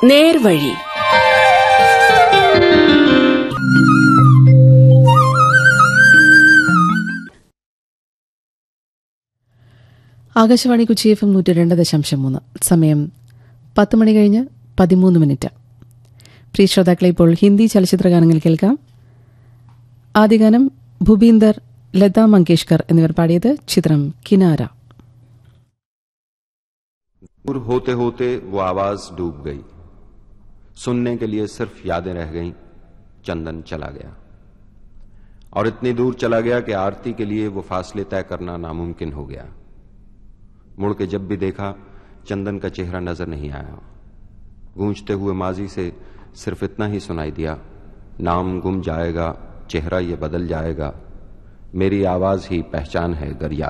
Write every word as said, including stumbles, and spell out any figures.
നേർവഴി. Akashvani Kochi F M നൂറ്റി രണ്ട് ദശാംശം മൂന്ന്. സമയം പത്ത് മണി കഴിഞ്ഞ് പതിമൂന്ന് മിനിറ്റ്. പ്രിയ ശ്രോതാക്കളെ, ഇപ്പോൾ ഹിന്ദി ചലച്ചിത്ര ഗാനങ്ങൾ കേൾക്കാം. ആദ്യ ഗാനം ഭൂപീന്ദർ, ലതാ മങ്കേഷ്കർ എന്നിവർ പാടിയത്. ചിത്രം കിനാര. दूर होते होते वो आवाज डूब गई, सुनने के लिए सिर्फ यादें रह गईं. चंदन चला गया और इतनी दूर चला गया कि आरती के लिए वो फासले तय करना नामुमकिन हो गया. मुड़ के जब भी देखा चंदन का चेहरा नजर नहीं आया. गूंजते हुए माजी से सिर्फ इतना ही सुनाई दिया, नाम गुम जाएगा, चेहरा ये बदल जाएगा, मेरी आवाज ही पहचान है गर याद